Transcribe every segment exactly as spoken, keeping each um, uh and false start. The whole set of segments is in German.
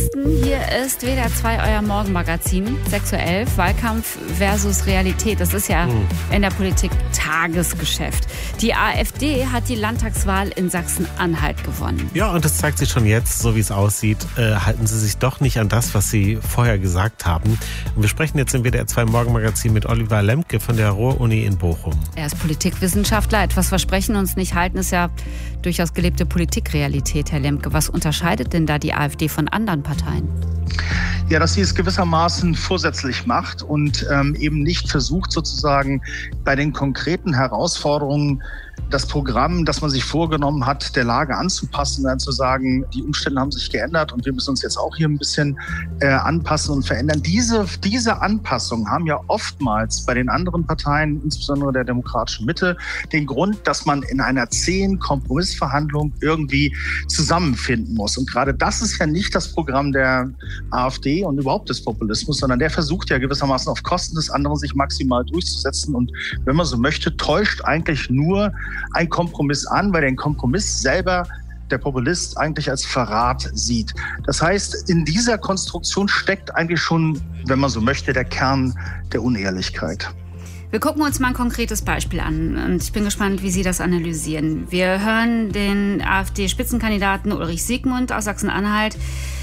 Westen. Hier ist W D R zwei, euer Morgenmagazin, sechs Uhr elf, Wahlkampf versus Realität. Das ist ja hm. in der Politik Tagesgeschäft. Die AfD hat die Landtagswahl in Sachsen-Anhalt gewonnen. Ja, und das zeigt sich schon jetzt, so wie es aussieht, äh, halten sie sich doch nicht an das, was sie vorher gesagt haben. Und wir sprechen jetzt im W D R zwei Morgenmagazin mit Oliver Lemke von der Ruhr-Uni in Bochum. Er ist Politikwissenschaftler. Etwas versprechen, uns nicht halten, ist ja durchaus gelebte Politikrealität, Herr Lemke. Was unterscheidet denn da die AfD von anderen Parteien? Ja, dass sie es gewissermaßen vorsätzlich macht und ähm, eben nicht versucht, sozusagen bei den konkreten Herausforderungen das Programm, das man sich vorgenommen hat, der Lage anzupassen, dann zu sagen, die Umstände haben sich geändert und wir müssen uns jetzt auch hier ein bisschen äh, anpassen und verändern. Diese, diese Anpassungen haben ja oftmals bei den anderen Parteien, insbesondere der demokratischen Mitte, den Grund, dass man in einer zähen Kompromissverhandlung irgendwie zusammenfinden muss. Und gerade das ist ja nicht das Programm der AfD und überhaupt des Populismus, sondern der versucht ja gewissermaßen auf Kosten des anderen sich maximal durchzusetzen. Und wenn man so möchte, täuscht eigentlich nur ein Kompromiss an, weil den Kompromiss selber der Populist eigentlich als Verrat sieht. Das heißt, in dieser Konstruktion steckt eigentlich schon, wenn man so möchte, der Kern der Unehrlichkeit. Wir gucken uns mal ein konkretes Beispiel an und ich bin gespannt, wie Sie das analysieren. Wir hören den AfD-Spitzenkandidaten Ulrich Siegmund aus Sachsen-Anhalt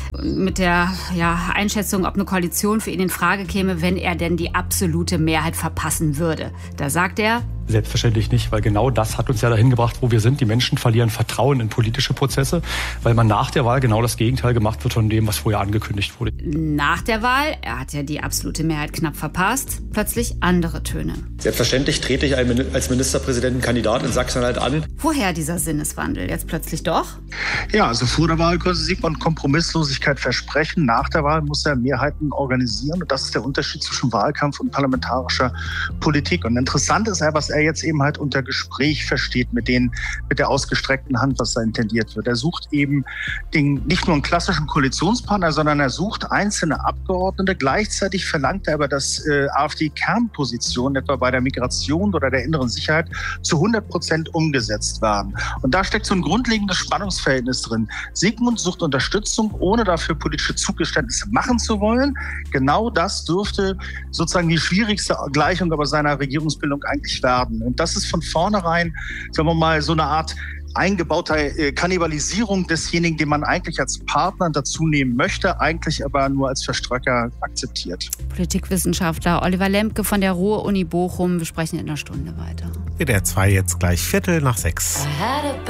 mit der ja, Einschätzung, ob eine Koalition für ihn in Frage käme, wenn er denn die absolute Mehrheit verpassen würde. Da sagt er: Selbstverständlich nicht, weil genau das hat uns ja dahin gebracht, wo wir sind. Die Menschen verlieren Vertrauen in politische Prozesse, weil man nach der Wahl genau das Gegenteil gemacht wird von dem, was vorher angekündigt wurde. Nach der Wahl, er hat ja die absolute Mehrheit knapp verpasst, plötzlich andere Töne. Selbstverständlich trete ich als Ministerpräsidentenkandidat in Sachsen-Anhalt an. Woher dieser Sinneswandel? Jetzt plötzlich doch? Ja, also vor der Wahl konnte Siegmund Kompromisslosigkeit versprechen. Nach der Wahl muss er Mehrheiten organisieren. Und das ist der Unterschied zwischen Wahlkampf und parlamentarischer Politik. Und interessant ist ja, was er jetzt eben halt unter Gespräch versteht mit den, mit der ausgestreckten Hand, was da intendiert wird. Er sucht eben den, nicht nur einen klassischen Koalitionspartner, sondern er sucht einzelne Abgeordnete. Gleichzeitig verlangt er aber, dass äh, AfD-Kernpositionen, etwa bei der Migration oder der inneren Sicherheit, zu hundert Prozent umgesetzt werden. Und da steckt so ein grundlegendes Spannungsverhältnis drin. Siegmund sucht Unterstützung, ohne dafür politische Zugeständnisse machen zu wollen. Genau das dürfte sozusagen die schwierigste Gleichung aber seiner Regierungsbildung eigentlich werden. Und das ist von vornherein, sagen wir mal, so eine Art eingebauter Kannibalisierung desjenigen, den man eigentlich als Partner dazu nehmen möchte, eigentlich aber nur als Verstrecker akzeptiert. Politikwissenschaftler Oliver Lemke von der Ruhr-Uni Bochum. Wir sprechen in einer Stunde weiter. W D R zwei jetzt gleich Viertel nach sechs.